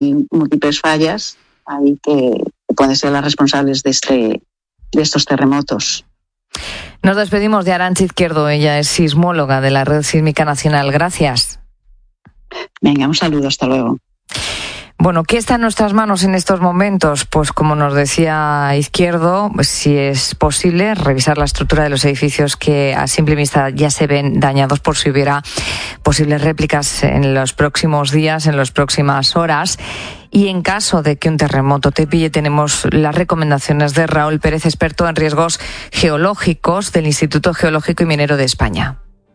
múltiples fallas ahí que pueden ser las responsables de estos terremotos. Nos despedimos de Arantxa Izquierdo, ella es sismóloga de la Red Sísmica Nacional. Gracias. Venga, un saludo, hasta luego. Bueno, ¿qué está en nuestras manos en estos momentos? Pues como nos decía Izquierdo, si es posible, revisar la estructura de los edificios que a simple vista ya se ven dañados por si hubiera posibles réplicas en los próximos días, en las próximas horas. Y en caso de que un terremoto te pille, tenemos las recomendaciones de Raúl Pérez, experto en riesgos geológicos del Instituto Geológico y Minero de España.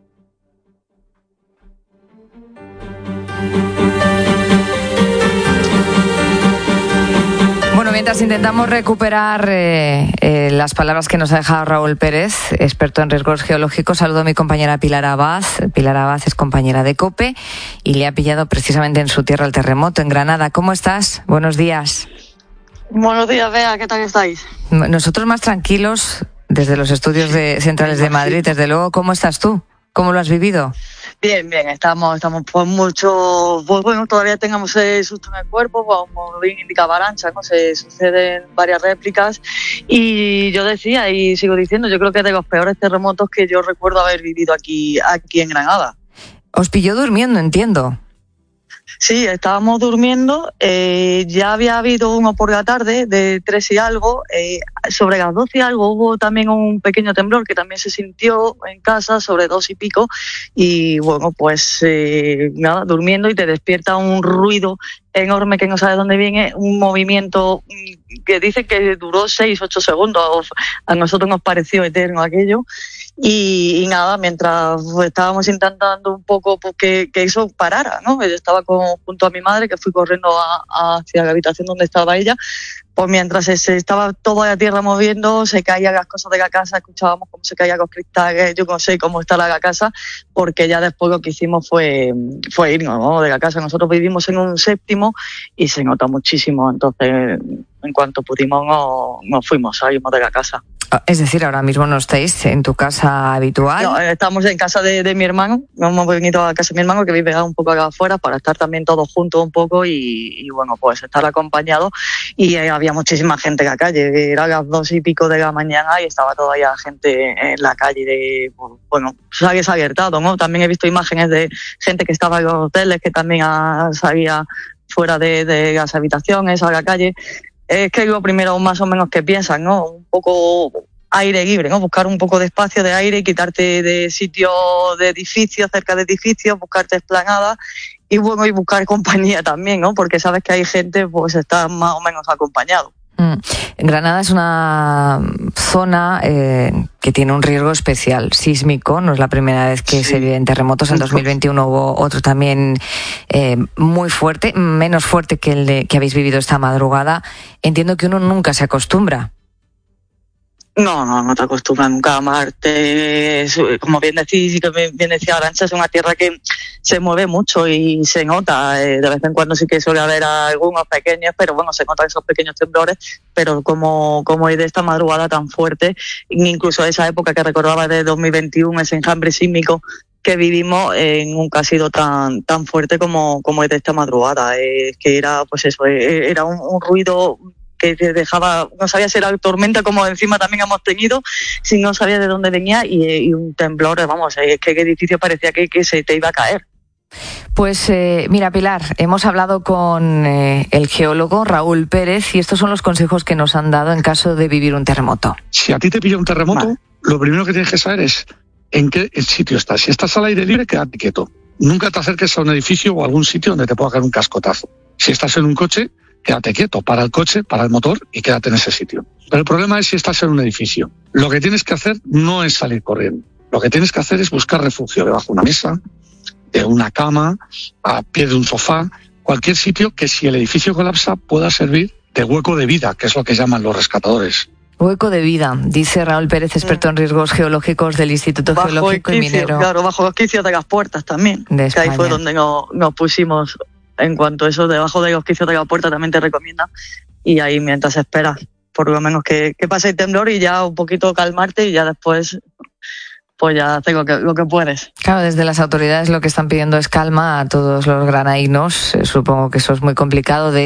Mientras intentamos recuperar las palabras que nos ha dejado Raúl Pérez, experto en riesgos geológicos, saludo a mi compañera Pilar Abad. Pilar Abad es compañera de COPE y le ha pillado precisamente en su tierra el terremoto, en Granada. ¿Cómo estás? Buenos días. Buenos días, Bea. ¿Qué tal estáis? Nosotros más tranquilos desde los estudios centrales de Madrid. Desde luego, ¿cómo estás tú? ¿Cómo lo has vivido? Bien, estamos pues mucho, pues bueno, todavía tengamos ese susto en el cuerpo, como bien indicaba Arantxa, ¿no? Se suceden varias réplicas y yo decía y sigo diciendo, yo creo que es de los peores terremotos que yo recuerdo haber vivido aquí en Granada. Os pilló durmiendo, entiendo. Sí, estábamos durmiendo, ya había habido uno por la tarde de 3 y algo, sobre las 12 y algo hubo también un pequeño temblor que también se sintió en casa sobre 2 y pico y bueno, pues nada, durmiendo y te despierta un ruido enorme que no sabes dónde viene, un movimiento que dice que duró 6-8 segundos, a nosotros nos pareció eterno aquello. Y nada, mientras estábamos intentando un poco pues, que eso parara, ¿no? Yo estaba junto a mi madre, que fui corriendo hacia la habitación donde estaba ella, pues mientras se estaba toda la tierra moviendo, se caían las cosas de la casa, escuchábamos cómo se caían los cristales, yo no sé cómo está la casa, porque ya después lo que hicimos fue irnos, ¿no? De la casa. Nosotros vivimos en un 7º y se nota muchísimo, entonces en cuanto pudimos nos fuimos, salimos de la casa. Es decir, ahora mismo no estáis en tu casa habitual. No, estamos en casa de mi hermano, hemos venido a casa de mi hermano que vive un poco acá afuera para estar también todos juntos un poco y bueno, pues estar acompañados y había muchísima gente en la calle, era las 2 y pico de la mañana y estaba todavía gente en la calle bueno, se había alertado, ¿no? También he visto imágenes de gente que estaba en los hoteles que también salía fuera de las habitaciones a la calle. Es que lo primero más o menos que piensan, ¿no? Un poco aire libre, ¿no? Buscar un poco de espacio de aire, quitarte de sitio de edificios, cerca de edificios, buscarte esplanadas y bueno, y buscar compañía también, ¿no? Porque sabes que hay gente, pues está más o menos acompañado. Granada es una zona que tiene un riesgo especial sísmico. No es la primera vez que se viven terremotos. En 2021 hubo otro también muy fuerte, menos fuerte que el que habéis vivido esta madrugada. Entiendo que uno nunca se acostumbra. No te acostumbras nunca a Marte. Como bien decís y que bien decía Arantxa, es una tierra que se mueve mucho y se nota. De vez en cuando sí que suele haber algunos pequeños, pero bueno, se notan esos pequeños temblores. Pero como es de esta madrugada tan fuerte, incluso esa época que recordaba de 2021, ese enjambre sísmico que vivimos, nunca ha sido tan fuerte como es de esta madrugada. Que era, pues eso, era un ruido que te dejaba, no sabía si era tormenta, como encima también hemos tenido, si no sabía de dónde venía y un temblor, vamos, es que el edificio parecía que se te iba a caer. Pues mira, Pilar, hemos hablado con el geólogo Raúl Pérez y estos son los consejos que nos han dado en caso de vivir un terremoto. Si a ti te pilla un terremoto, vale, lo primero que tienes que saber es en qué sitio estás. Si estás al aire libre, quédate quieto. Nunca te acerques a un edificio o a algún sitio donde te pueda caer un cascotazo. Si estás en un coche, quédate quieto, para el coche, para el motor y quédate en ese sitio. Pero el problema es si estás en un edificio. Lo que tienes que hacer no es salir corriendo. Lo que tienes que hacer es buscar refugio debajo de una mesa, de una cama, a pie de un sofá, cualquier sitio que si el edificio colapsa pueda servir de hueco de vida, que es lo que llaman los rescatadores. Hueco de vida, dice Raúl Pérez, experto en riesgos geológicos del Instituto Geológico y Minero. Claro, bajo los quicios de las puertas también, de España. Que ahí fue donde nos pusimos. En cuanto a eso, debajo de los quicios de la puerta también te recomiendan. Y ahí mientras esperas, por lo menos que pase el temblor y ya un poquito calmarte y ya después pues ya haces lo que puedes. Claro, desde las autoridades lo que están pidiendo es calma a todos los granainos. Supongo que eso es muy complicado. De